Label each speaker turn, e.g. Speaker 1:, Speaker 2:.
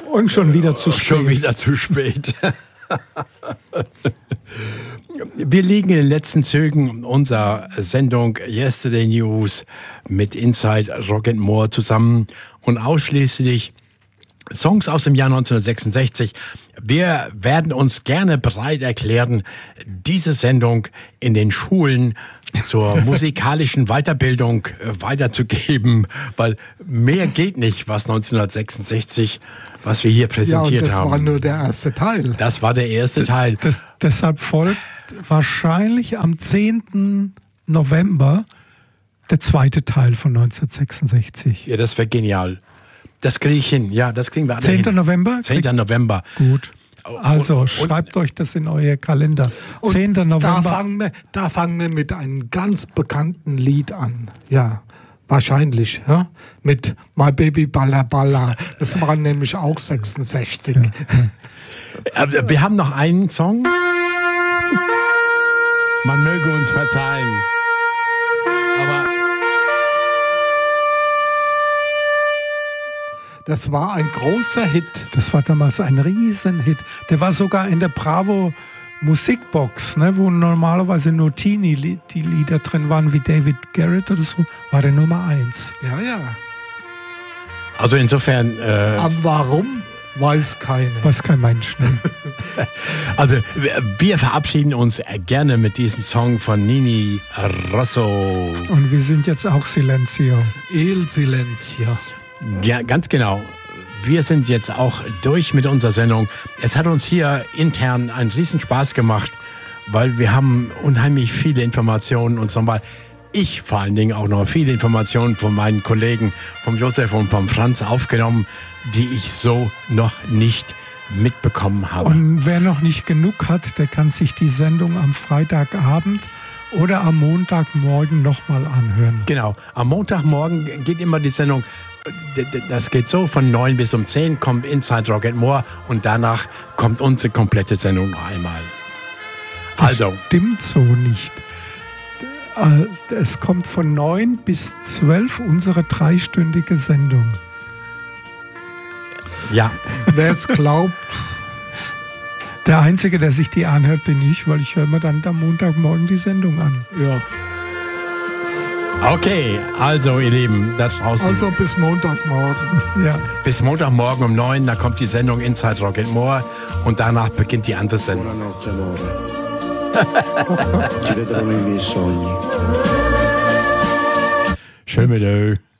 Speaker 1: Und schon wieder zu spät.
Speaker 2: Schon wieder zu spät. Wir liegen in den letzten Zügen unserer Sendung Yesterday News mit Inside Rock & More zusammen und ausschließlich Songs aus dem Jahr 1966. Wir werden uns gerne bereit erklären, diese Sendung in den Schulen zur musikalischen Weiterbildung weiterzugeben, weil mehr geht nicht, was 1966, was wir hier präsentiert haben.
Speaker 1: Das war nur der erste Teil.
Speaker 2: Das war der erste Teil.
Speaker 1: Deshalb folgt wahrscheinlich am 10. November der zweite Teil von 1966.
Speaker 2: Ja, das wäre genial. Das kriege ich hin. Ja, das kriegen wir alle
Speaker 1: 10.
Speaker 2: hin.
Speaker 1: November?
Speaker 2: 10. November.
Speaker 1: Gut. Also schreibt euch das in euer Kalender. 10. November.
Speaker 3: Da fangen wir mit einem ganz bekannten Lied an. Ja, wahrscheinlich. Ja? Mit My Baby Balla Balla. Das war nämlich auch 66.
Speaker 2: Ja. Wir haben noch einen Song. Man möge uns verzeihen. Aber
Speaker 3: das war ein großer Hit.
Speaker 1: Das war damals ein Riesenhit. Der war sogar in der Bravo Musikbox, ne, wo normalerweise nur Teenie die Lieder drin waren, wie David Garrett oder so, war der Nummer 1.
Speaker 3: Ja, ja.
Speaker 2: Also insofern...
Speaker 3: Aber warum? Weiß keiner.
Speaker 1: Weiß kein Mensch. Ne?
Speaker 2: Also wir verabschieden uns gerne mit diesem Song von Nini Rosso.
Speaker 1: Und wir sind jetzt auch Silenzio.
Speaker 3: Il Silenzio.
Speaker 2: Ja, ganz genau. Wir sind jetzt auch durch mit unserer Sendung. Es hat uns hier intern einen riesen Spaß gemacht, weil wir haben unheimlich viele Informationen und nochmal ich vor allen Dingen auch noch viele Informationen von meinen Kollegen, vom Josef und vom Franz aufgenommen, die ich so noch nicht mitbekommen habe.
Speaker 1: Und wer noch nicht genug hat, der kann sich die Sendung am Freitagabend oder am Montagmorgen nochmal anhören.
Speaker 2: Genau, am Montagmorgen geht immer die Sendung, das geht so, von 9 bis um 10 kommt Inside Rock & More und danach kommt unsere komplette Sendung noch einmal.
Speaker 1: Das stimmt so nicht. Es kommt von 9 bis 12 unsere 3-stündige Sendung.
Speaker 2: Ja.
Speaker 3: Wer es glaubt.
Speaker 1: Der Einzige, der sich die anhört, bin ich, weil ich höre mir dann am Montagmorgen die Sendung an.
Speaker 3: Ja.
Speaker 2: Okay, also ihr Lieben, das draußen.
Speaker 3: Also bis Montagmorgen.
Speaker 1: Ja.
Speaker 2: Bis Montagmorgen um 9, da kommt die Sendung Inside Rock & More und danach beginnt die andere Sendung.
Speaker 4: Buonanotte, amore. Ci vedremo nei miei sogni.
Speaker 2: Schön mit euch.